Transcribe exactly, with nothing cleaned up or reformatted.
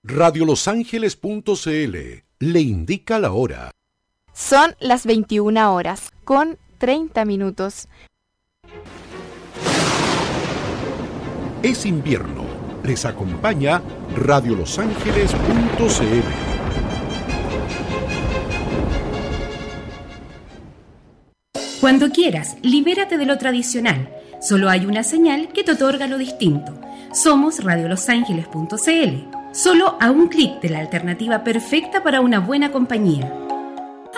radio los ángeles punto c l le indica la hora. Son las veintiuna horas con treinta minutos. Es invierno. Les acompaña radio los ángeles punto c l. Cuando quieras, libérate de lo tradicional. Solo hay una señal que te otorga lo distinto. Somos radio los ángeles punto c l. Solo a un clic de la alternativa perfecta para una buena compañía.